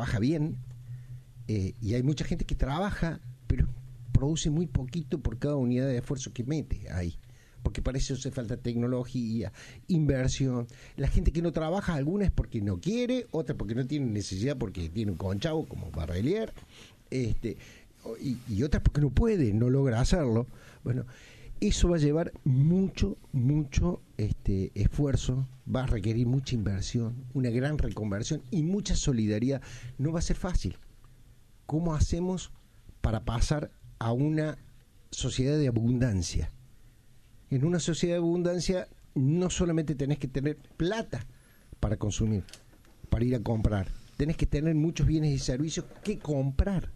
trabaja bien, y hay mucha gente que trabaja, pero produce muy poquito por cada unidad de esfuerzo que mete ahí. Porque para eso hace falta tecnología, inversión. La gente que no trabaja, alguna es porque no quiere, otra porque no tiene necesidad, porque tiene un conchavo como Barrelier, y otras porque no puede, no logra hacerlo. Bueno, eso va a llevar mucho esfuerzo, va a requerir mucha inversión, una gran reconversión y mucha solidaridad. No va a ser fácil. ¿Cómo hacemos para pasar a una sociedad de abundancia? En una sociedad de abundancia no solamente tenés que tener plata para consumir, para ir a comprar, tenés que tener muchos bienes y servicios que comprar.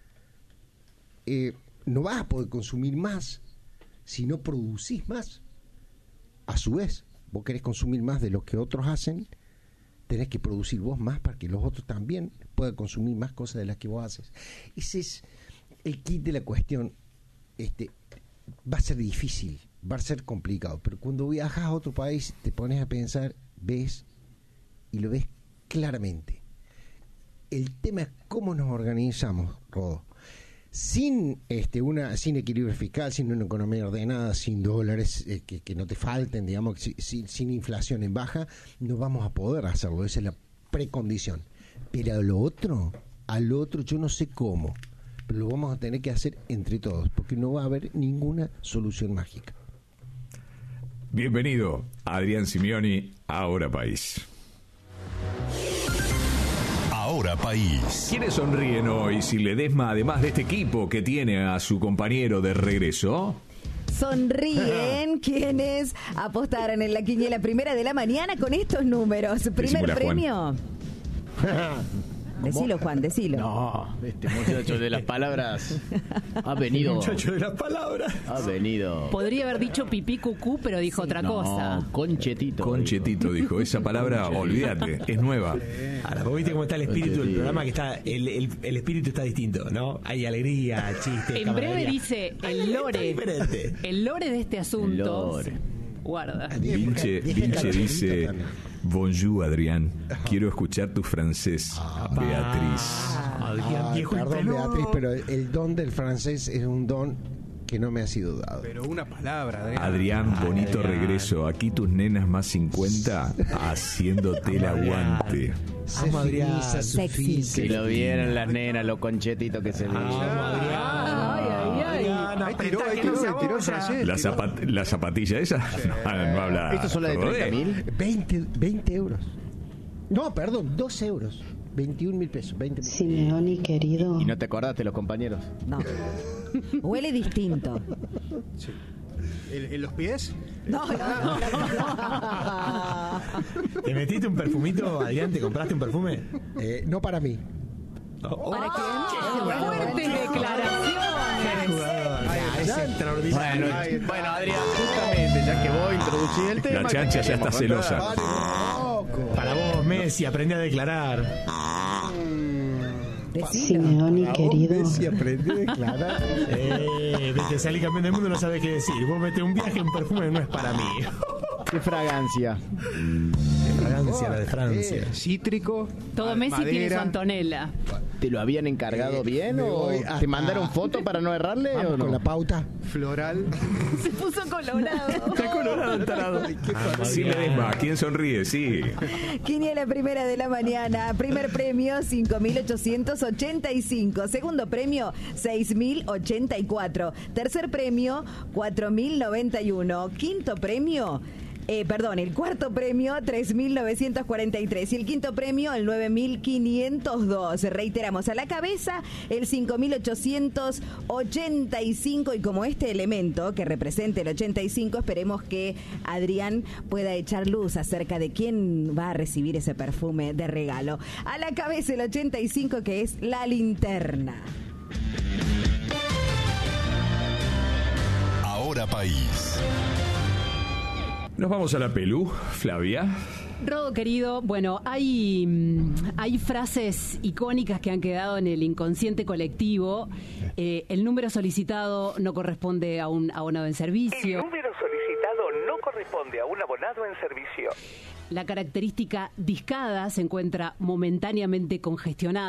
No vas a poder consumir más si no producís más. A su vez, vos querés consumir más de lo que otros hacen, tenés que producir vos más para que los otros también puedan consumir más cosas de las que vos haces. Ese es el kit de la cuestión. Va a ser difícil, va a ser complicado, pero cuando viajas a otro país te pones a pensar, ves y lo ves claramente. El tema es cómo nos organizamos, Rodo. Sin sin equilibrio fiscal, sin una economía ordenada, sin dólares que no te falten, digamos, sin inflación en baja, no vamos a poder hacerlo. Esa es la precondición. Pero al otro yo no sé cómo, pero lo vamos a tener que hacer entre todos, porque no va a haber ninguna solución mágica. Bienvenido, Adrián Simioni, a Ahora País. Ahora País. ¿Quiénes sonríen hoy si Ledesma, además de este equipo que tiene a su compañero de regreso? Sonríen quienes apostaron en la quiniela primera de la mañana con estos números. Primer Decímosla, premio. Decilo, Juan, decilo. No, este muchacho de las palabras ha venido. Muchacho de las palabras. Ha venido. Podría haber dicho pipí cucú, pero dijo otra cosa. Conchetito. Conchetito dijo. Esa palabra, olvídate, es nueva. Ahora, vos viste cómo está el espíritu del programa, que está el espíritu está distinto, ¿no? Hay alegría, chiste, En breve dice el lore. El lore de este asunto. Guarda. Vinche dice: Bonjour, Adrián. Quiero escuchar tu francés, Beatriz. Adrián, viejo y Perdón, peludo. Beatriz, pero el don del francés es un don que no me ha sido dado. Pero una palabra, Adrián. Adrián, bonito regreso. Aquí tus nenas más 50 haciéndote el aguante. Vamos, Adrián. Sexy. Si lo vieran las nenas, los conchetitos que se ven. Ahí tiró el francés. ¿La zapatilla esa? No habla. ¿Esto son las de 30.000? 20 euros. No, perdón, 2 euros. 21.000 pesos. 20.000. Simeoni, querido. ¿Y no te acordaste, los compañeros? No. Huele distinto. Sí. ¿En los pies? No. ¿Te metiste un perfumito, Adrián? ¿Te compraste un perfume? No para mí. ¿Para quién? Fuertes declaraciones. Es extraordinario. Bueno, Adrián, justamente, ya que vos introducís el tema. La chancha ya está celosa. Para vos, Messi, aprende a declarar. Simeoni, querido. Si aprendí a declarar. Viste, salí campeón del mundo, no sabes qué decir. Vos metés un viaje, un perfume, no es para mí. Qué fragancia. Francia, la de Francia. Cítrico. Todo Messi madera. tiene su Antonella. ¿Te lo habían encargado bien o te mandaron foto para no errarle o no? Con la pauta. Floral. Se puso colorado. Está colorado el tarado. Sí, Ledesma, ¿quién sonríe? Sí. Quiniela primera de la mañana. Primer premio, 5.885. Segundo premio, 6.084. Tercer premio, 4.091. Quinto premio... el cuarto premio, 3.943. Y el quinto premio, el 9.502. Reiteramos, a la cabeza, el 5.885. Y como este elemento que represente el 85, esperemos que Adrián pueda echar luz acerca de quién va a recibir ese perfume de regalo. A la cabeza, el 85, que es la linterna. Ahora País. Nos vamos a la Pelú, Flavia. Rodo, querido, bueno, hay frases icónicas que han quedado en el inconsciente colectivo. El número solicitado no corresponde a un abonado en servicio. El número solicitado no corresponde a un abonado en servicio. La característica discada se encuentra momentáneamente congestionada.